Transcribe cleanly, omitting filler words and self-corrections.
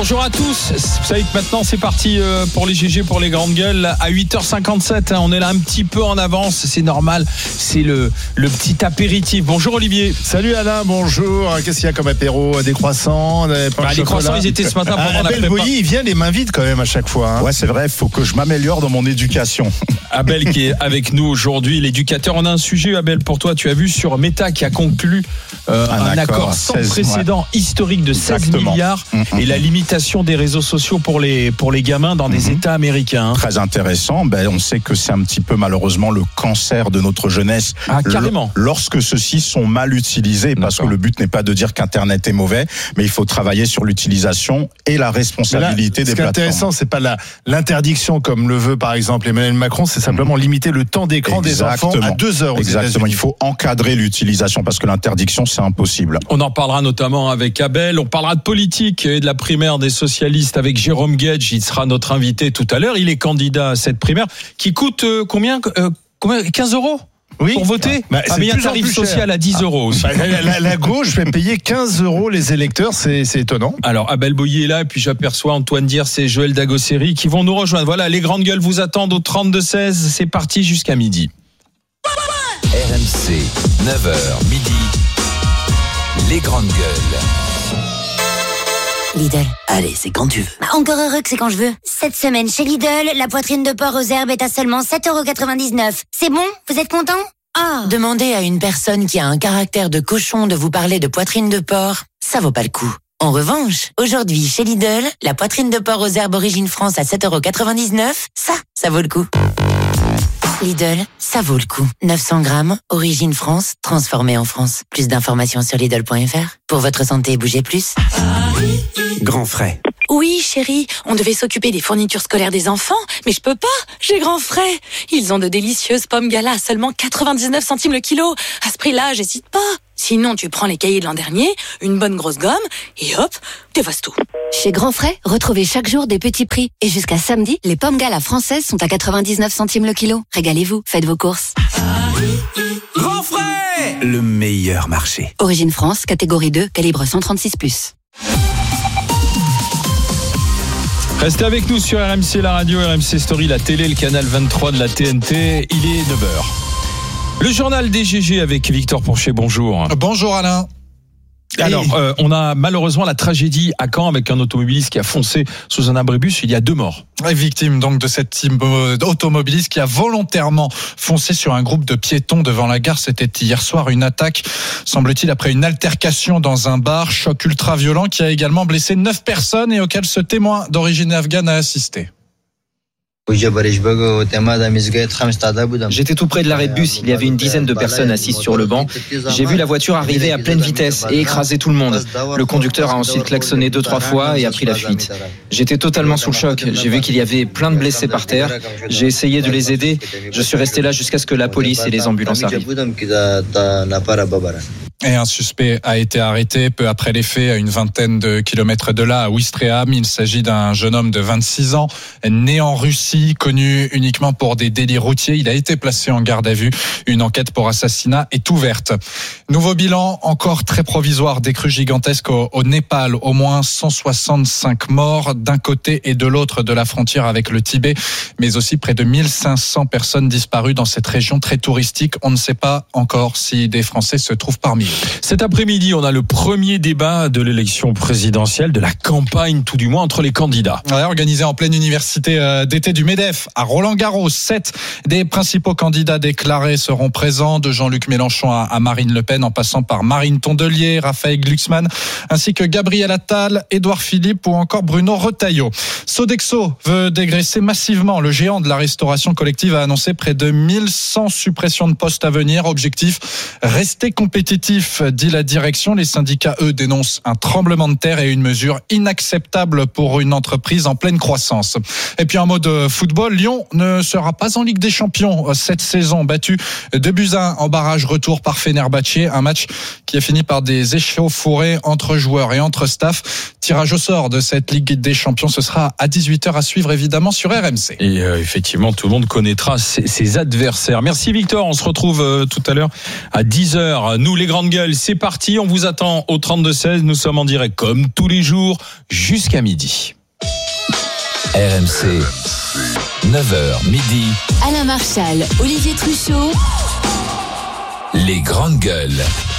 Bonjour à tous, vous savez que maintenant c'est parti pour les GG, pour les grandes gueules. À 8h57, on est là un petit peu en avance, c'est normal, c'est le petit apéritif. Bonjour Olivier. Salut Alain, bonjour. Qu'est-ce qu'il y a comme apéro? Des croissants, des pains de Les croissants, ils étaient ce matin pendant la Abel prépa. Boilly, il vient les mains vides quand même à chaque fois. Ouais, c'est vrai, il faut que je m'améliore dans mon éducation. Abel qui est avec nous aujourd'hui, l'éducateur. On a un sujet, Abel, pour toi. Tu as vu sur Meta qui a conclu un accord sans précédent historique de 16 milliards et la limitation des réseaux sociaux pour les gamins dans des États américains. Très intéressant. On sait que c'est un petit peu malheureusement le cancer de notre jeunesse. Ah, carrément. Lorsque ceux-ci sont mal utilisés, parce que le but n'est pas de dire qu'Internet est mauvais, mais il faut travailler sur l'utilisation et la responsabilité des plateformes. Ce qui est intéressant, c'est pas l'interdiction comme le veut par exemple Emmanuel Macron, c'est simplement limiter le temps d'écran des enfants à 2 heures. Exactement. Il faut encadrer l'utilisation parce que l'interdiction, c'est impossible. On en parlera notamment avec Abel. On parlera de politique et de la primaire des socialistes avec Jérôme Guedj. Il sera notre invité tout à l'heure. Il est candidat à cette primaire qui coûte combien 15 €? Oui. Pour voter, mais il y a un tarif social à 10 € aussi. La gauche fait payer 15 € les électeurs, c'est étonnant. Alors Abel Boilly est là, et puis j'aperçois Antoine Diers et Joël Dagosseri qui vont nous rejoindre. Voilà, les grandes gueules vous attendent au 32-16. C'est parti jusqu'à midi. RMC, 9h, midi. Les grandes gueules. Lidl. Allez, c'est quand tu veux. Encore heureux que c'est quand je veux. Cette semaine, chez Lidl, la poitrine de porc aux herbes est à seulement 7,99 €. C'est bon? Vous êtes content? Demandez à une personne qui a un caractère de cochon de vous parler de poitrine de porc. Ça vaut pas le coup. En revanche, aujourd'hui, chez Lidl, la poitrine de porc aux herbes Origine France à 7,99 €, ça vaut le coup. Lidl, ça vaut le coup. 900 grammes, Origine France, transformée en France. Plus d'informations sur Lidl.fr. Pour votre santé, bougez plus. Grand frais. Oui, chérie, on devait s'occuper des fournitures scolaires des enfants, mais je peux pas, j'ai grand frais. Ils ont de délicieuses pommes Gala à seulement 99 centimes le kilo. À ce prix-là, j'hésite pas. Sinon, tu prends les cahiers de l'an dernier, une bonne grosse gomme, et hop, t'effaces tout. Chez Grand Frais, retrouvez chaque jour des petits prix. Et jusqu'à samedi, les pommes Gala françaises sont à 99 centimes le kilo. Régalez-vous, faites vos courses. Grand frais, le meilleur marché. Origine France, catégorie 2, calibre 136+. Restez avec nous sur RMC, la radio, RMC Story, la télé, le canal 23 de la TNT. Il est 9h. Le journal des GG avec Victor Pourchet, bonjour. Bonjour Alain. Alors, on a malheureusement la tragédie à Caen avec un automobiliste qui a foncé sous un abribus. Il y a 2 morts. Victime donc de cet automobiliste qui a volontairement foncé sur un groupe de piétons devant la gare. C'était hier soir une attaque, semble-t-il, après une altercation dans un bar. Choc ultra violent qui a également blessé 9 personnes et auquel ce témoin d'origine afghane a assisté. J'étais tout près de l'arrêt de bus, il y avait une dizaine de personnes assises sur le banc. J'ai vu la voiture arriver à pleine vitesse et écraser tout le monde. Le conducteur a ensuite klaxonné 2-3 fois et a pris la fuite. J'étais totalement sous le choc, j'ai vu qu'il y avait plein de blessés par terre. J'ai essayé de les aider, je suis resté là jusqu'à ce que la police et les ambulances arrivent. Et un suspect a été arrêté peu après les faits à une vingtaine de kilomètres de là, à Ouistreham. Il s'agit d'un jeune homme de 26 ans, né en Russie, connu uniquement pour des délits routiers. Il a été placé en garde à vue. Une enquête pour assassinat est ouverte. Nouveau bilan, encore très provisoire, des crues gigantesques au Népal. Au moins 165 morts d'un côté et de l'autre de la frontière avec le Tibet, mais aussi près de 1500 personnes disparues dans cette région très touristique. On ne sait pas encore si des Français se trouvent parmi eux. Cet après-midi, on a le premier débat de l'élection présidentielle, de la campagne tout du moins, entre les candidats. Ouais, organisé en pleine université d'été du MEDEF à Roland-Garros. 7 des principaux candidats déclarés seront présents, de Jean-Luc Mélenchon à Marine Le Pen, en passant par Marine Tondelier, Raphaël Glucksmann, ainsi que Gabriel Attal, Édouard Philippe ou encore Bruno Retailleau. Sodexo veut dégraisser massivement. Le géant de la restauration collective a annoncé près de 1100 suppressions de postes à venir. Objectif, rester compétitif, dit la direction. Les syndicats, eux, dénoncent un tremblement de terre et une mesure inacceptable pour une entreprise en pleine croissance. Et puis en mode football, Lyon ne sera pas en Ligue des Champions cette saison. Battu 2-1 en barrage retour par Fenerbahçe. Un match qui a fini par des échauffourées entre joueurs et entre staff. Tirage au sort de cette Ligue des Champions, ce sera à 18h à suivre évidemment sur RMC. Et effectivement, tout le monde connaîtra ses adversaires. Merci Victor, on se retrouve tout à l'heure à 10h. Nous, les grandes Gueules, c'est parti. On vous attend au 32-16. Nous sommes en direct comme tous les jours jusqu'à midi. RMC, 9h midi. Alain Marchal, Olivier Truchot. Les grandes gueules.